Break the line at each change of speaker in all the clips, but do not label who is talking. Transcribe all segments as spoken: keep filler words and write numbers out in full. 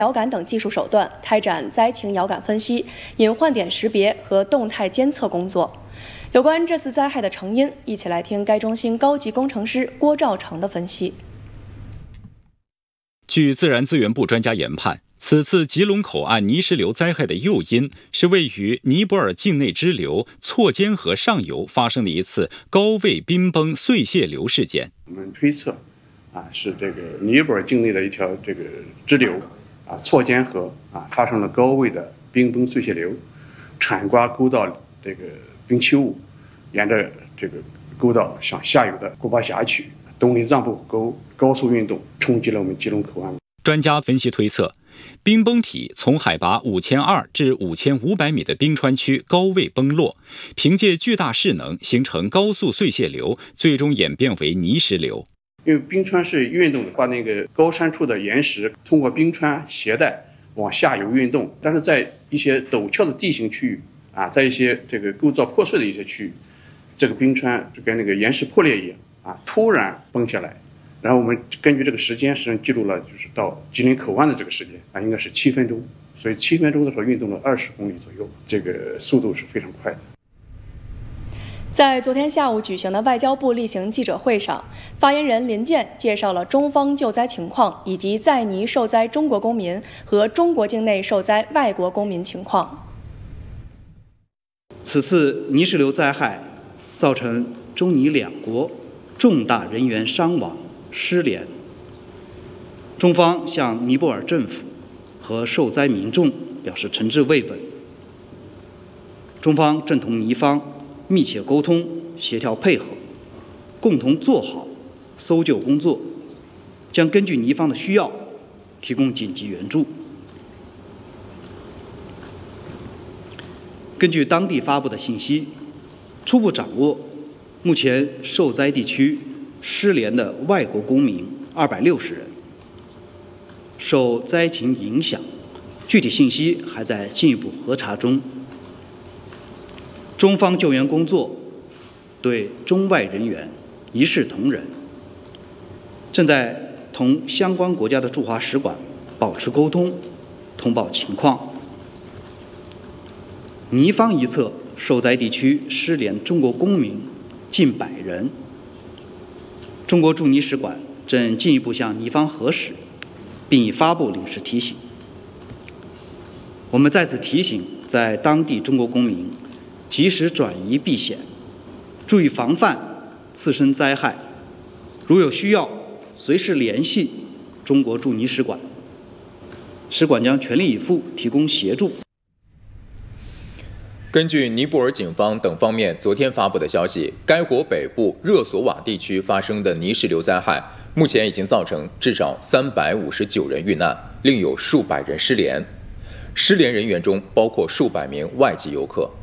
遥感等技术手段开展灾情遥感分析、隐患点识别和动态监测工作。有关这次灾害的成因，一起来听该中心高级工程师郭兆成的分析。
据自然资源部专家研判，此次吉隆口岸泥石流灾害的诱因是位于尼泊尔境内支流错肩河上游发生的一次高位冰崩碎屑流事件。
我们推测，啊，是这个尼泊尔境内的一条这个支流，啊，错肩河啊发生了高位的冰崩碎屑流，铲刮沟道这个冰器物，沿着这个沟道向下游的古巴峡区东里藏布沟高速运动，冲击了我们吉隆口岸。
专家分析推测，冰崩体从海拔五千二至五千五百米的冰川区高位崩落，凭借巨大势能形成高速碎屑流，最终演变为泥石流。
因为冰川是运动的，把那个高山处的岩石通过冰川携带往下游运动，但是在一些陡峭的地形区域啊，在一些这个构造破碎的一些区域，这个冰川就跟那个岩石破裂一样啊，突然崩下来。然后我们根据这个时间，实际上记录了就是到吉林口湾的这个时间啊，应该是七分钟，所以七分钟的时候运动了二十公里左右，这个速度是非常快的。
在昨天下午举行的外交部例行记者会上，发言人林健介绍了中方救灾情况以及在泥受灾中国公民和中国境内受灾外国公民情况。
此次泥石流灾害造成中尼两国重大人员伤亡失联，中方向尼泊尔政府和受灾民众表示诚挚慰问。中方正同尼方密切沟通、协调配合，共同做好搜救工作，将根据尼方的需要提供紧急援助。根据当地发布的信息，初步掌握，目前受灾地区失联的外国公民二百六十人，受灾情影响，具体信息还在进一步核查中。中方救援工作对中外人员一视同仁，正在同相关国家的驻华使馆保持沟通，通报情况。尼方一侧受灾地区失联中国公民近百人，中国驻尼使馆正进一步向尼方核实，并已发布领事提醒。我们再次提醒在当地中国公民及时转移避险，注意防范次生灾害，如有需要随时联系中国驻尼使馆，使馆将全力以赴提供协助。
根据尼泊尔警方等方面昨天发布的消息，该国北部热索瓦地区发生的泥石流灾害，目前已经造成至少三百五十九人遇难，另有数百人失联。失联人员中包括数百名外籍游客。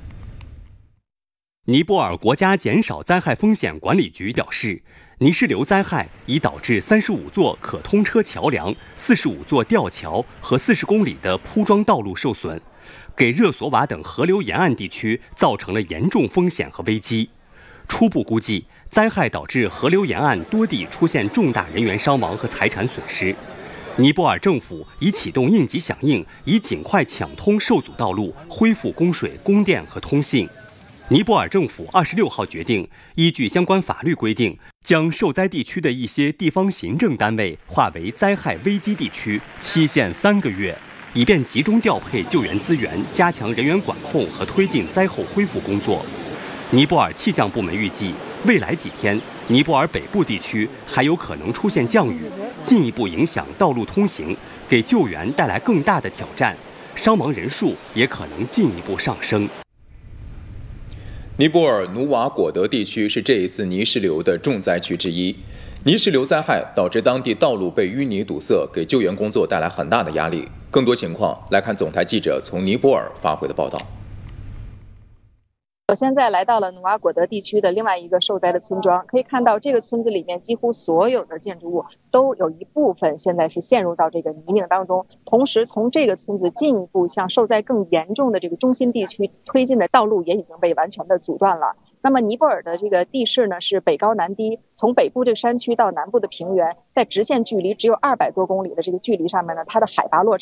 尼泊尔国家减少灾害风险管理局表示，泥石流灾害已导致三十五座可通车桥梁、四十五座吊桥和四十公里的铺装道路受损，给热索瓦等河流沿岸地区造成了严重风险和危机。初步估计，灾害导致河流沿岸多地出现重大人员伤亡和财产损失。尼泊尔政府已启动应急响应，以尽快抢通受阻道路，恢复供水、供电和通信。尼泊尔政府二十六号决定，依据相关法律规定，将受灾地区的一些地方行政单位划为灾害危机地区，期限三个月，以便集中调配救援资源，加强人员管控和推进灾后恢复工作。尼泊尔气象部门预计，未来几天，尼泊尔北部地区还有可能出现降雨，进一步影响道路通行，给救援带来更大的挑战，伤亡人数也可能进一步上升。
尼泊尔努瓦果德地区是这一次泥石流的重灾区之一。泥石流灾害导致当地道路被淤泥堵塞，给救援工作带来很大的压力。更多情况来看总台记者从尼泊尔发回的报道。
我现在来到了努瓦果德地区的另外一个受灾的村庄，可以看到这个村子里面几乎所有的建筑物都有一部分现在是陷入到这个泥泞当中，同时从这个村子进一步向受灾更严重的这个中心地区推进的道路也已经被完全的阻断了。那么尼泊尔的这个地势呢是北高南低，从北部这个山区到南部的平原，在直线距离只有二百多公里的这个距离上面呢，它的海拔落差